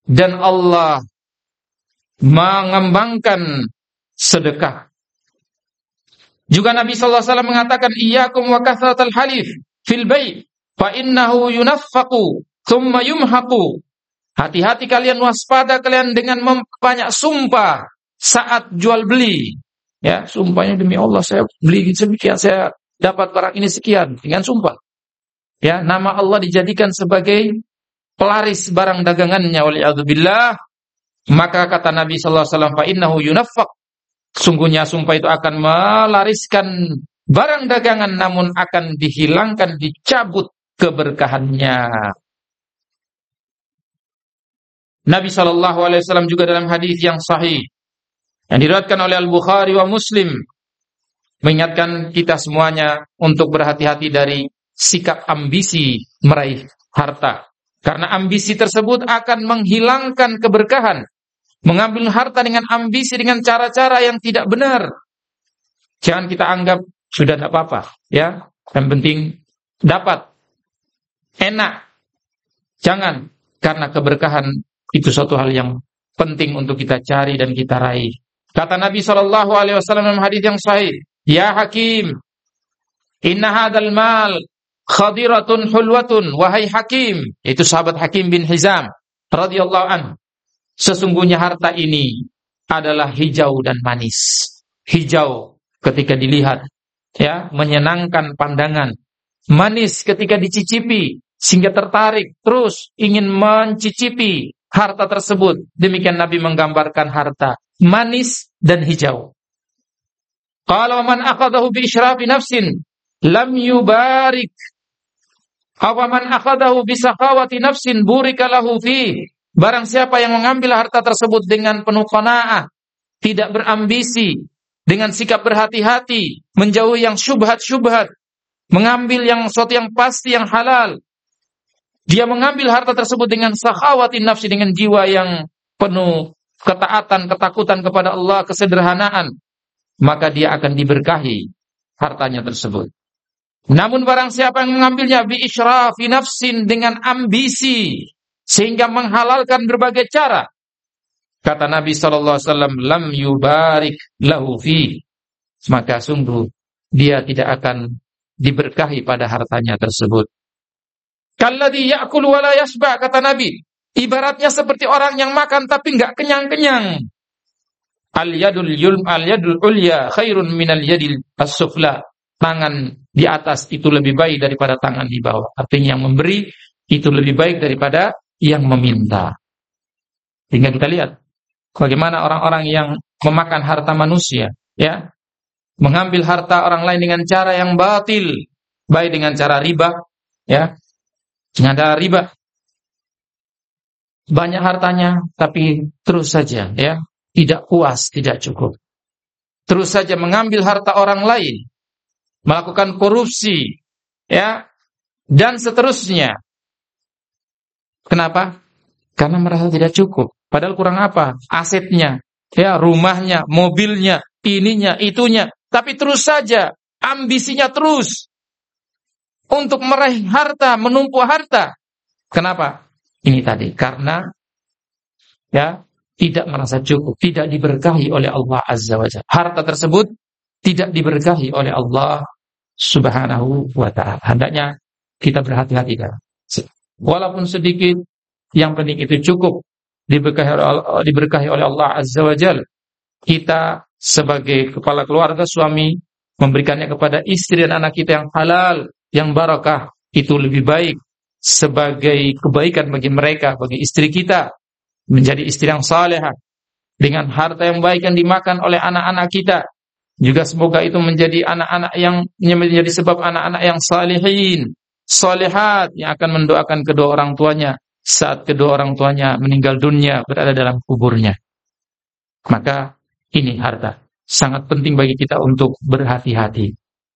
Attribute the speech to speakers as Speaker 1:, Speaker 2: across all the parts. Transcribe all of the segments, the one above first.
Speaker 1: dan Allah mengembangkan sedekah. Juga Nabi sallallahu alaihi wasallam mengatakan, iyyakum wa kathratal halif fil bai' fa innahu yunaffaqu thumma yumhaqu. Hati-hati kalian, waspada kalian dengan memperbanyak sumpah saat jual beli. Ya, sumpahnya demi Allah saya beli sekian, saya dapat barang ini sekian, dengan sumpah. Ya, nama Allah dijadikan sebagai pelaris barang dagangannya, waliyadzubillah. Maka kata Nabi sallallahu alaihi wasallam, fa innahu yunaffaq. Sungguhnya sumpah itu akan melariskan barang dagangan, namun akan dihilangkan, dicabut keberkahannya. Nabi SAW juga dalam hadis yang sahih yang diriwayatkan oleh Al-Bukhari wa Muslim mengingatkan kita semuanya untuk berhati-hati dari sikap ambisi meraih harta. Karena ambisi tersebut akan menghilangkan keberkahan. Mengambil harta dengan ambisi, dengan cara-cara yang tidak benar. Jangan kita anggap sudah tidak apa-apa, ya. Yang penting dapat, enak. Jangan, karena keberkahan itu suatu hal yang penting untuk kita cari dan kita raih. Kata Nabi SAW dalam hadis yang sahih, ya Hakim, inna hadal mal khadiratun hulwatun, wahai Hakim, itu sahabat Hakim bin Hizam radhiyallahu anhu. Sesungguhnya harta ini adalah hijau dan manis. Hijau ketika dilihat, ya, menyenangkan pandangan. Manis ketika dicicipi, sehingga tertarik terus ingin mencicipi harta tersebut. Demikian Nabi menggambarkan harta, manis dan hijau. Qala man akhadahu bi isyrafi nafsin lam yubarik. Aw man akhadahu bi sakhawati nafsin burika lahu fi. Barang siapa yang mengambil harta tersebut dengan penuh qanaah, tidak berambisi, dengan sikap berhati-hati, menjauhi yang syubhat-syubhat, mengambil yang sesuatu yang pasti, yang halal. Dia mengambil harta tersebut dengan sakhawati nafsi, dengan jiwa yang penuh ketaatan, ketakutan kepada Allah, kesederhanaan, maka dia akan diberkahi hartanya tersebut. Namun barang siapa yang mengambilnya bi isyrafi nafsin, dengan ambisi, sehingga menghalalkan berbagai cara, kata Nabi SAW, lam yubarik lahu fi, maka sungguh dia tidak akan diberkahi pada hartanya tersebut. Kalladzi ya'kulu wa la yashba, kata Nabi, ibaratnya seperti orang yang makan tapi enggak kenyang-kenyang. Al yadul ulya khairun minal yadil as-sufla. Tangan di atas itu lebih baik daripada tangan di bawah. Artinya yang memberi itu lebih baik daripada yang meminta. Tinggal kita lihat bagaimana orang-orang yang memakan harta manusia, ya, mengambil harta orang lain dengan cara yang batil, baik dengan cara riba, ya, dengan cara riba, banyak hartanya, tapi terus saja, ya, tidak puas, tidak cukup, terus saja mengambil harta orang lain, melakukan korupsi, ya, dan seterusnya. Kenapa? Karena merasa tidak cukup. Padahal kurang apa? Asetnya, ya, rumahnya, mobilnya, ininya, itunya. Tapi terus saja ambisinya terus untuk meraih harta, menumpuk harta. Kenapa? Ini tadi, karena, ya, tidak merasa cukup, tidak diberkahi oleh Allah Azza wa Jalla. Harta tersebut tidak diberkahi oleh Allah Subhanahu wa ta'ala. Hendaknya kita berhati-hati, kan? Walaupun sedikit, yang penting itu cukup diberkahi oleh Allah Azza wa Jalla. Kita sebagai kepala keluarga, suami, memberikannya kepada istri dan anak kita yang halal, yang barakah, itu lebih baik sebagai kebaikan bagi mereka, bagi istri kita, menjadi istri yang salehah dengan harta yang baik yang dimakan oleh anak-anak kita. Juga semoga itu menjadi anak-anak yang menjadi sebab anak-anak yang salihin, salihat, yang akan mendoakan kedua orang tuanya saat kedua orang tuanya meninggal dunia, berada dalam kuburnya. Maka ini harta sangat penting bagi kita untuk berhati-hati.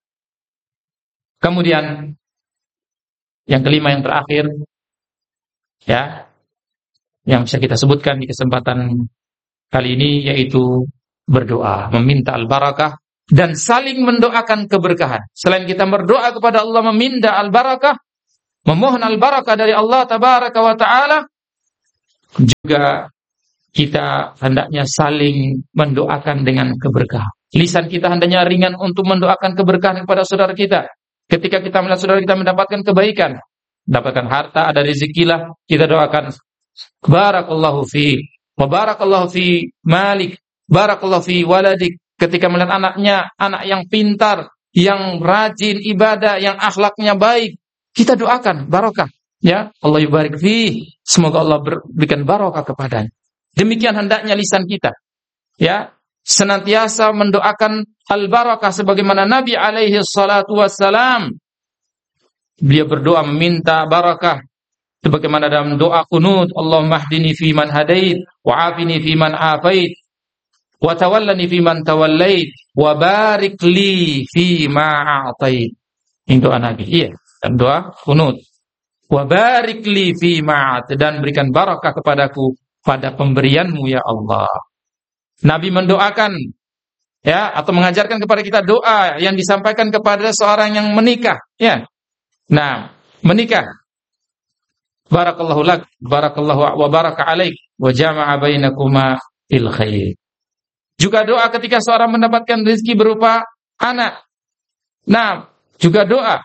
Speaker 1: Kemudian yang kelima, yang terakhir, ya, yang bisa kita sebutkan di kesempatan kali ini, yaitu berdoa, meminta al-barakah dan saling mendoakan keberkahan. Selain kita berdoa kepada Allah meminta al-barakah, memohon al-barakah dari Allah tabaraka wa ta'ala, juga kita hendaknya saling mendoakan dengan keberkahan. Lisan kita hendaknya ringan untuk mendoakan keberkahan kepada saudara kita. Ketika kita melihat saudara kita mendapatkan kebaikan, mendapatkan harta, ada rezekilah, kita doakan barakallahu fi wa barakallahu fi malik, barakallahu fi waladik. Ketika melihat anaknya, anak yang pintar, yang rajin ibadah, yang akhlaknya baik, kita doakan barokah, ya. Allah yubarik fi, semoga Allah berikan barokah kepadanya. Demikian hendaknya lisan kita, ya, senantiasa mendoakan al-barakah sebagaimana Nabi alaihi salatu wassalam beliau berdoa meminta barakah sebagaimana dalam doa qunut, Allahumma hdini fi man hadait wa afini fi man afait wa tawallani fi man tawallait wa barik li fi ma a'tait. Ini doa Nabi, iya, dan doa qunut. Wa barik li fi ma a'tait, dan berikan barakah kepadaku pada pemberianmu ya Allah. Nabi mendoakan, ya, atau mengajarkan kepada kita doa yang disampaikan kepada seorang yang menikah, ya. Nah, menikah. Barakallahu lak, barakallahu wa baraka alaik, wa jama'a bainakuma fil khair. Juga doa ketika seorang mendapatkan rezeki berupa anak. Nah, juga doa.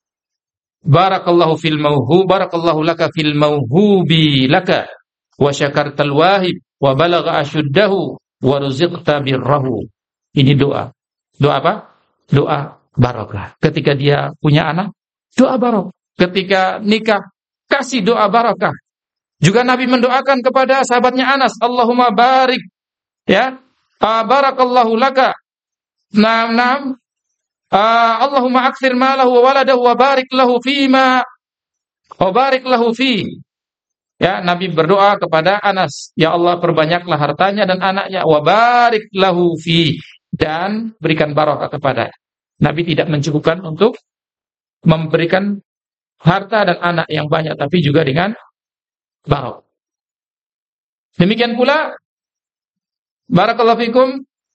Speaker 1: Barakallahu fil mauhub, barakallahu laka fil mauhubi laka, wa syakartal wahib, wa balagha asyuddahu, wa ruziqta birrahu. Ini doa. Doa apa? Doa barakah. Ketika dia punya anak, doa barakah. Ketika nikah, kasih doa barakah. Juga Nabi mendoakan kepada sahabatnya Anas, Allahumma barik, ya, barakallahu laka. Naam, Allahumma akthir malahu wa waladahu wa barik lahu fima wa barik lahu fi. Ya, Nabi berdoa kepada Anas, ya Allah perbanyaklah hartanya dan anaknya, wa barik lahu fi, dan berikan barakah kepada. Nabi tidak mencukupkan untuk memberikan harta dan anak yang banyak, tapi juga dengan barakah. Demikian pula barakallahu fikum,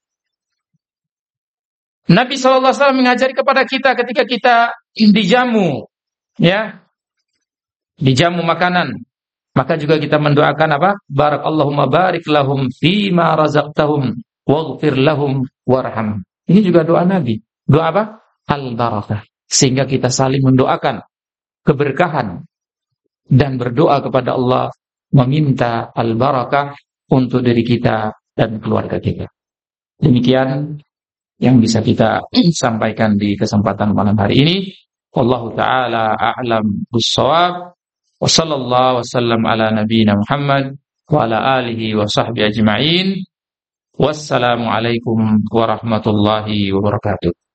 Speaker 1: Nabi SAW mengajari kepada kita ketika kita dijamu, ya, dijamu makanan, maka juga kita mendoakan apa? Barakallahumma barik lahum fima razaqtahum waghfir lahum warham. Ini juga doa Nabi. Doa apa? Al-barakah. Sehingga kita saling mendoakan keberkahan dan berdoa kepada Allah meminta al-barakah untuk diri kita dan keluarga kita. Demikian yang bisa kita sampaikan di kesempatan malam hari ini. Wallahu ta'ala a'lam bis-shawab. Wa sallallahu wasallam ala nabiyyina Muhammad wa ala alihi wa sahbihi ajma'in. Wassalamu alaikum warahmatullahi wabarakatuh.